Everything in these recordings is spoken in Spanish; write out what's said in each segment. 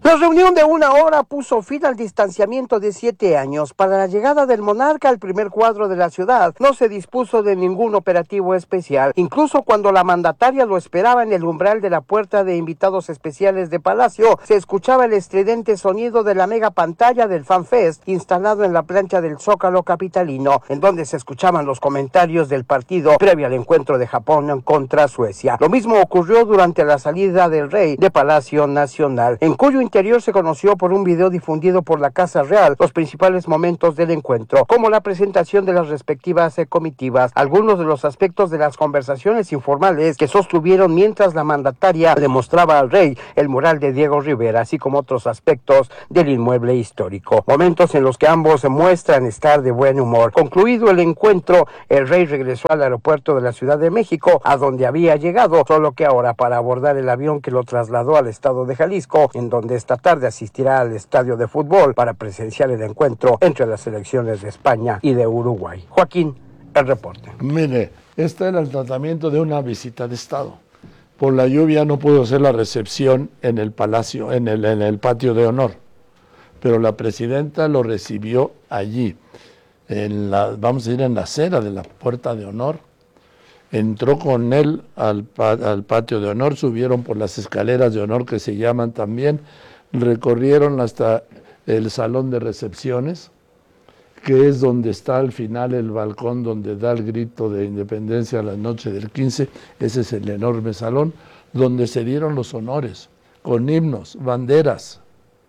La reunión de una hora puso fin al distanciamiento de 7 años. Para la llegada del monarca al primer cuadro de la ciudad, no se dispuso de ningún operativo especial. Incluso cuando la mandataria lo esperaba en el umbral de la puerta de invitados especiales de Palacio, se escuchaba el estridente sonido de la mega pantalla del FanFest instalado en la plancha del Zócalo capitalino, en donde se escuchaban los comentarios del partido previo al encuentro de Japón contra Suecia. Lo mismo ocurrió durante la salida del rey de Palacio Nacional, en cuyo interior se conoció por un video difundido por la Casa Real los principales momentos del encuentro, como la presentación de las respectivas comitivas, algunos de los aspectos de las conversaciones informales que sostuvieron mientras la mandataria demostraba al rey el mural de Diego Rivera, así como otros aspectos del inmueble histórico. Momentos en los que ambos muestran estar de buen humor. Concluido el encuentro, el rey regresó al aeropuerto de la Ciudad de México, a donde había llegado, solo que ahora para abordar el avión que lo trasladó al estado de Jalisco, en donde esta tarde asistirá al estadio de fútbol para presenciar el encuentro entre las selecciones de España y de Uruguay. Joaquín, el reporte. Mire, este era el tratamiento de una visita de Estado. Por la lluvia no pudo ser la recepción en el palacio, en el patio de honor, pero la presidenta lo recibió allí, vamos a ir en la acera de la puerta de honor. Entró con él al patio de honor, subieron por las escaleras de honor que se llaman también, recorrieron hasta el salón de recepciones, que es donde está al final el balcón donde da el grito de independencia a la noche del 15, ese es el enorme salón, donde se dieron los honores, con himnos, banderas.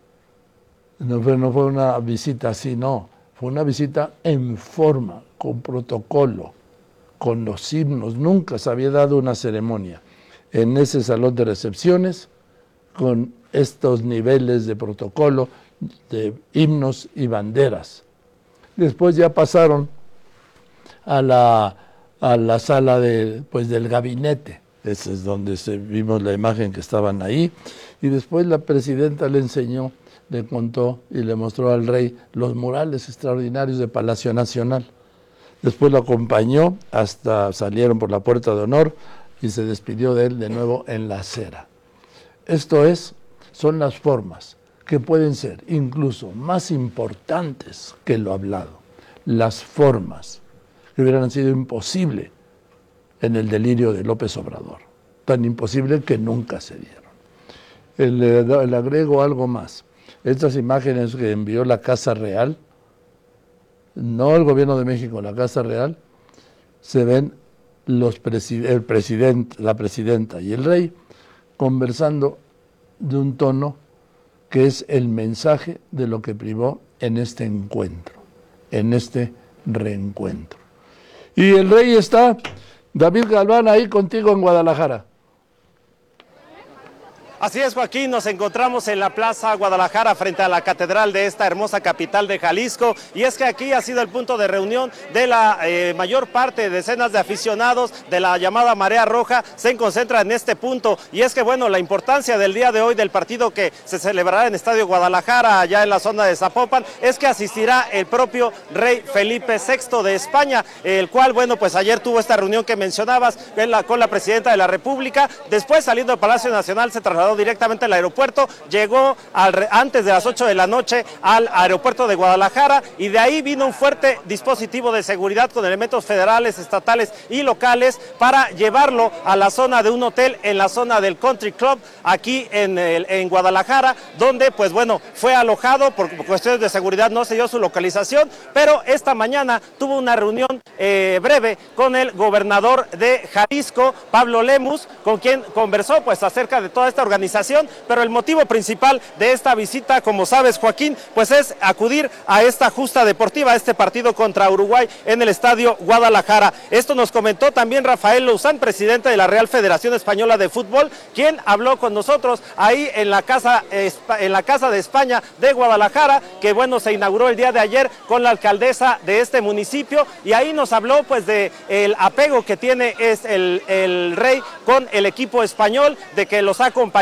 No fue una visita así, no, fue una visita en forma, con protocolo, con los himnos. Nunca se había dado una ceremonia en ese salón de recepciones con estos niveles de protocolo, de himnos y banderas. Después ya pasaron a la sala del gabinete. Ese es donde vimos la imagen que estaban ahí. Y después la presidenta le enseñó, le contó y le mostró al rey los murales extraordinarios de Palacio Nacional. Después lo acompañó hasta salieron por la puerta de honor y se despidió de él de nuevo en la acera. Son las formas que pueden ser incluso más importantes que lo hablado. Las formas que hubieran sido imposible en el delirio de López Obrador. Tan imposible que nunca se dieron. Le agrego algo más. Estas imágenes que envió la Casa Real, no el gobierno de México, la Casa Real, se ven el presidente, la presidenta y el rey conversando de un tono que es el mensaje de lo que primó en este encuentro, en este reencuentro. Y el rey está, David Galván, ahí contigo en Guadalajara. Así es, Joaquín, nos encontramos en la Plaza Guadalajara frente a la catedral de esta hermosa capital de Jalisco, y es que aquí ha sido el punto de reunión de la mayor parte de decenas de aficionados de la llamada Marea Roja, se concentra en este punto, y es que bueno, la importancia del día de hoy del partido que se celebrará en Estadio Guadalajara, allá en la zona de Zapopan, es que asistirá el propio rey Felipe VI de España, el cual, bueno, pues ayer tuvo esta reunión que mencionabas con la presidenta de la República. Después, saliendo del Palacio Nacional, se trasladó directamente al aeropuerto, llegó antes de las 8 de la noche al aeropuerto de Guadalajara, y de ahí vino un fuerte dispositivo de seguridad con elementos federales, estatales y locales para llevarlo a la zona de un hotel en la zona del Country Club aquí en Guadalajara, donde pues bueno, fue alojado. Por cuestiones de seguridad no se dio su localización, pero esta mañana tuvo una reunión breve con el gobernador de Jalisco, Pablo Lemus, con quien conversó pues acerca de toda esta organización, pero el motivo principal de esta visita, como sabes, Joaquín, pues es acudir a esta justa deportiva, a este partido contra Uruguay en el Estadio Guadalajara. Esto nos comentó también Rafael Louzán, presidente de la Real Federación Española de Fútbol, quien habló con nosotros ahí en la Casa de España de Guadalajara, que bueno, se inauguró el día de ayer con la alcaldesa de este municipio, y ahí nos habló pues de el apego que tiene el rey con el equipo español, de que los ha acompañado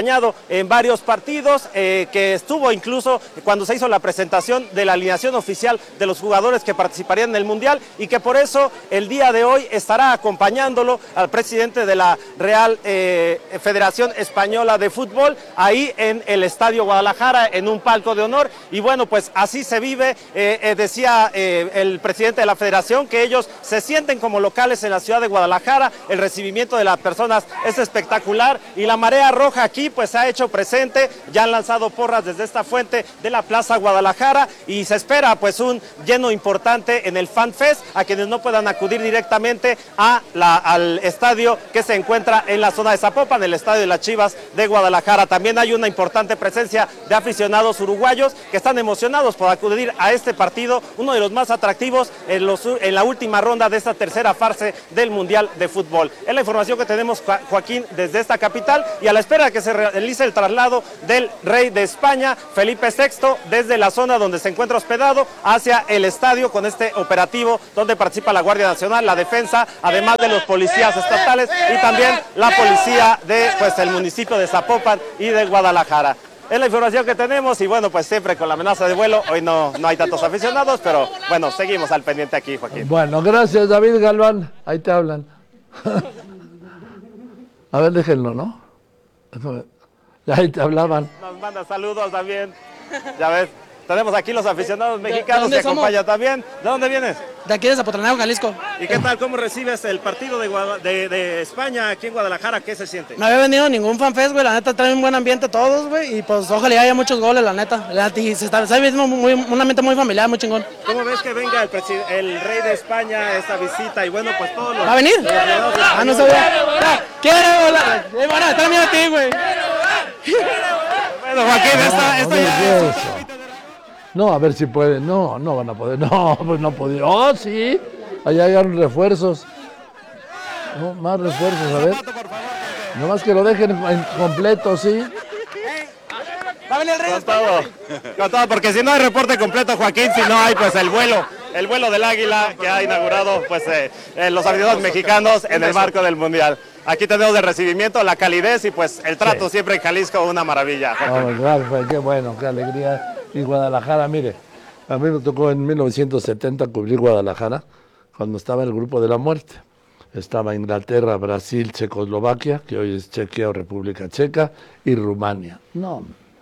acompañado en varios partidos, que estuvo incluso cuando se hizo la presentación de la alineación oficial de los jugadores que participarían en el Mundial, y que por eso el día de hoy estará acompañándolo al presidente de la Real Federación Española de Fútbol, ahí en el Estadio Guadalajara, en un palco de honor. Y bueno, pues así se vive. Decía el presidente de la federación que ellos se sienten como locales en la ciudad de Guadalajara, el recibimiento de las personas es espectacular, y la marea roja aquí pues se ha hecho presente, ya han lanzado porras desde esta fuente de la Plaza Guadalajara, y se espera pues un lleno importante en el Fan Fest a quienes no puedan acudir directamente al estadio que se encuentra en la zona de Zapopan, el estadio de las Chivas de Guadalajara. También hay una importante presencia de aficionados uruguayos que están emocionados por acudir a este partido, uno de los más atractivos en la última ronda de esta tercera fase del Mundial de Fútbol. Es la información que tenemos, Joaquín, desde esta capital, y a la espera de que se realice el traslado del rey de España, Felipe VI, desde la zona donde se encuentra hospedado hacia el estadio, con este operativo donde participa la Guardia Nacional, la defensa, además de los policías estatales y también la policía de el municipio de Zapopan y de Guadalajara. Es la información que tenemos, y bueno, pues siempre con la amenaza de vuelo. Hoy no hay tantos aficionados, pero bueno, seguimos al pendiente aquí, Joaquín. Bueno, gracias, David Galván. Ahí te hablan. A ver, déjenlo, ¿no? Ahí te hablaban. Nos manda saludos también. Ya ves, tenemos aquí los aficionados mexicanos que acompañan también. ¿De dónde vienes? De aquí de Zapotlanejo, Jalisco. ¿Y qué tal? ¿Cómo recibes el partido de España aquí en Guadalajara? ¿Qué se siente? No había venido ningún fanfest, güey. La neta trae un buen ambiente todos, güey. Y pues ojalá haya muchos goles, la neta. Y se está viendo un ambiente muy familiar, muy chingón. ¿Cómo ves que venga el rey de España a esta visita? Y bueno, pues todos los... ¿Va a venir? No sabía. quiero volar. Bueno, está bien a ti, güey. Bueno, Joaquín, esto ya es... No, a ver si pueden. No, no van a poder. No, pues no podían. Oh, sí. Allá llegaron refuerzos. No, más refuerzos, a ver. Nomás que lo dejen en completo, sí. Va a venir el rey. Con todo, porque si no hay reporte completo, Joaquín, si no hay pues el vuelo del Águila que ha inaugurado pues los aficionados mexicanos en el marco del Mundial. Aquí tenemos el recibimiento, la calidez y pues el trato siempre en Jalisco, una maravilla. Oh, claro, qué bueno, qué alegría. Y Guadalajara, mire, a mí me tocó en 1970 cubrir Guadalajara cuando estaba el Grupo de la Muerte. Estaba Inglaterra, Brasil, Checoslovaquia, que hoy es Chequia o República Checa, y Rumania. No,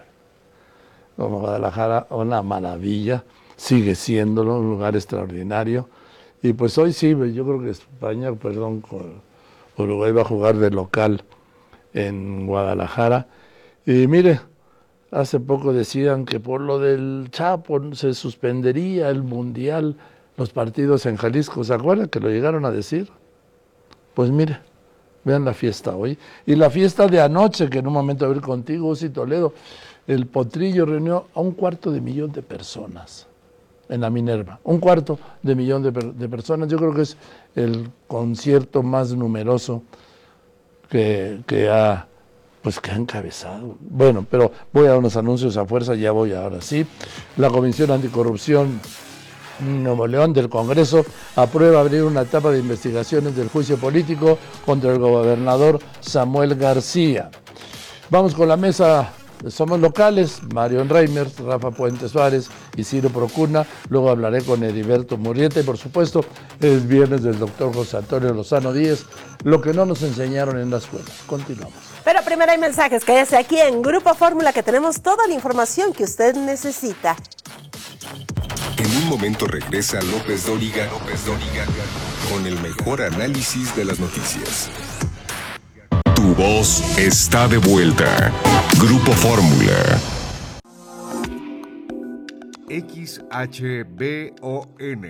como Guadalajara, una maravilla, sigue siéndolo, un lugar extraordinario. Y pues hoy sí, yo creo que España, Uruguay va a jugar de local en Guadalajara. Y mire, hace poco decían que por lo del Chapo se suspendería el Mundial, los partidos en Jalisco. ¿Se acuerdan que lo llegaron a decir? Pues mire, vean la fiesta hoy. Y la fiesta de anoche, que en un momento voy a ir contigo, Uzi Toledo, el Potrillo reunió a 250,000 de personas en la Minerva. 250,000 de personas. Yo creo que es el concierto más numeroso que ha encabezado. Bueno, pero voy a unos anuncios a fuerza, ya voy ahora sí. La Comisión Anticorrupción Nuevo León del Congreso aprueba abrir una etapa de investigaciones del juicio político contra el gobernador Samuel García. Vamos con la mesa. Somos locales, Marion Reimers, Rafa Puente Suárez y Ciro Procuna. Luego hablaré con Heriberto Murrieta y por supuesto es viernes del doctor José Antonio Lozano Díez, lo que no nos enseñaron en la escuela. Continuamos. Pero primero hay mensajes, quédese aquí en Grupo Fórmula que tenemos toda la información que usted necesita. En un momento regresa López Dóriga con el mejor análisis de las noticias. Tu voz está de vuelta. Grupo Fórmula. XHBON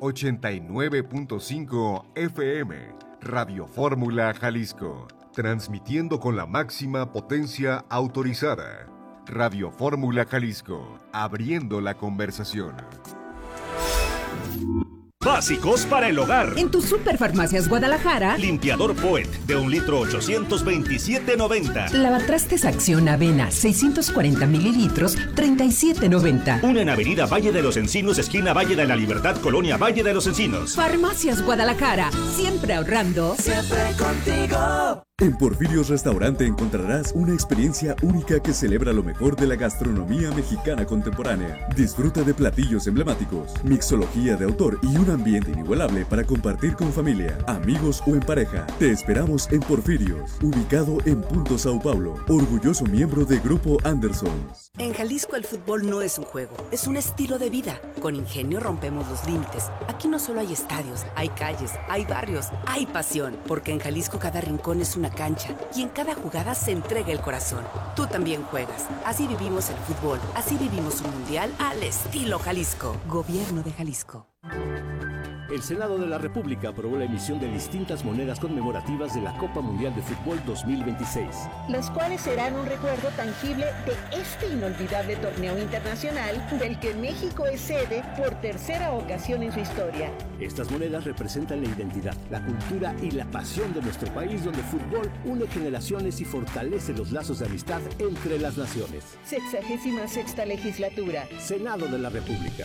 89.5 FM. Radio Fórmula Jalisco. Transmitiendo con la máxima potencia autorizada. Radio Fórmula Jalisco. Abriendo la conversación. Básicos para el hogar. En tus Superfarmacias Guadalajara. Limpiador Poet de 1 litro 827.90. Lavatrastes Acción Avena 640 mililitros 37.90. Una en Avenida Valle de los Encinos, esquina Valle de la Libertad, Colonia Valle de los Encinos. Farmacias Guadalajara, siempre ahorrando, siempre contigo. En Porfirios Restaurante encontrarás una experiencia única que celebra lo mejor de la gastronomía mexicana contemporánea. Disfruta de platillos emblemáticos, mixología de autor y un ambiente inigualable para compartir con familia, amigos o en pareja. Te esperamos en Porfirios, ubicado en Punto Sao Paulo, orgulloso miembro de Grupo Anderson. En Jalisco el fútbol no es un juego, es un estilo de vida. Con Ingenio rompemos los límites. Aquí no solo hay estadios, hay calles, hay barrios, hay pasión. Porque en Jalisco cada rincón es una cancha y en cada jugada se entrega el corazón. Tú también juegas. Así vivimos el fútbol, así vivimos un mundial al estilo Jalisco. Gobierno de Jalisco. El Senado de la República aprobó la emisión de distintas monedas conmemorativas de la Copa Mundial de Fútbol 2026. Las cuales serán un recuerdo tangible de este inolvidable torneo internacional del que México es sede por tercera ocasión en su historia. Estas monedas representan la identidad, la cultura y la pasión de nuestro país, donde el fútbol une generaciones y fortalece los lazos de amistad entre las naciones. 66ª legislatura. Senado de la República.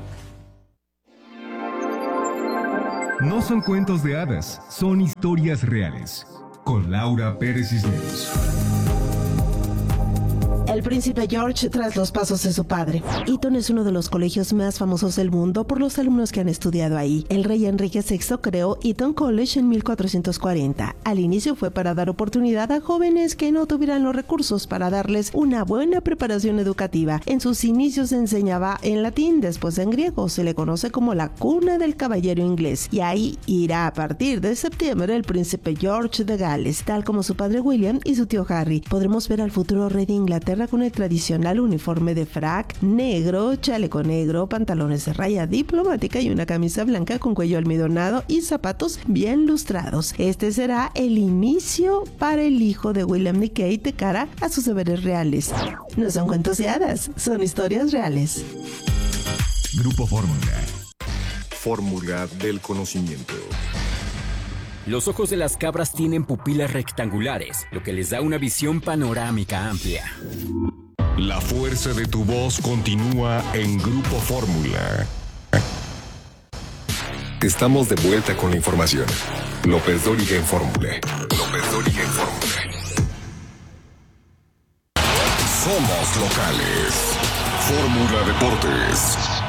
No son cuentos de hadas, son historias reales. Con Laura Pérez Cisneros. El príncipe George tras los pasos de su padre. Eton es uno de los colegios más famosos del mundo por los alumnos que han estudiado ahí. El rey Enrique VI creó Eton College en 1440. Al inicio fue para dar oportunidad a jóvenes que no tuvieran los recursos para darles una buena preparación educativa. En sus inicios se enseñaba en latín, después en griego. Se le conoce como la cuna del caballero inglés. Y ahí irá a partir de septiembre el príncipe George de Gales, tal como su padre William y su tío Harry. Podremos ver al futuro rey de Inglaterra con el tradicional uniforme de frac negro, chaleco negro, pantalones de raya diplomática y una camisa blanca con cuello almidonado y zapatos bien lustrados. Este será el inicio para el hijo de William y Kate de cara a sus deberes reales. No son cuentos de hadas, son historias reales. Grupo Fórmula. Fórmula del conocimiento. Los ojos de las cabras tienen pupilas rectangulares, lo que les da una visión panorámica amplia. La fuerza de tu voz continúa en Grupo Fórmula. Estamos de vuelta con la información. López Dóriga en Fórmula. López Dóriga en Fórmula. Somos locales. Fórmula Deportes.